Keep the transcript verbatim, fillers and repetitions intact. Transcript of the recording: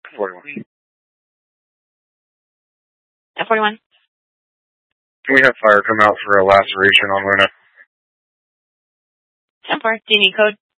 forty-one. F forty-one. Can we have fire come out for a laceration on Luna? ten four. Do you need code?